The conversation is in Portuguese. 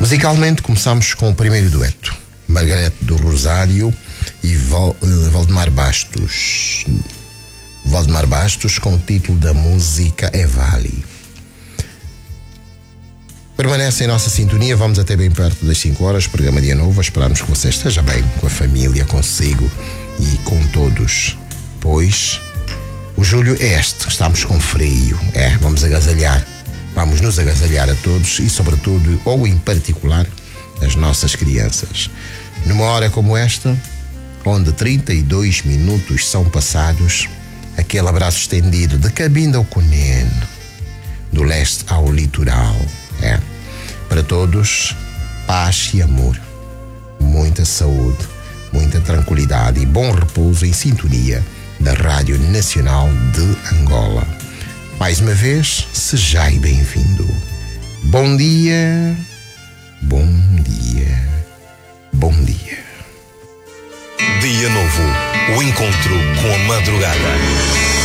Musicalmente começamos com o primeiro dueto, Margarete do Rosário e Valdemar Bastos. Valdemar Bastos, com o título da música É Vale. Permanece em nossa sintonia, vamos até bem perto das 5 horas, programa Dia Novo. Esperamos que você esteja bem com a família, consigo e com todos, pois o julho é este, estamos com frio, vamos agasalhar, vamos nos agasalhar a todos e sobretudo, ou em particular, as nossas crianças. Numa hora como esta, onde 32 minutos são passados, aquele abraço estendido de Cabinda ao Cunene, do leste ao litoral, para todos, paz e amor, muita saúde, muita tranquilidade e bom repouso em sintonia da Rádio Nacional de Angola. Mais uma vez, sejai bem-vindo. Bom dia, bom dia, bom dia. Dia Novo, o encontro com a madrugada.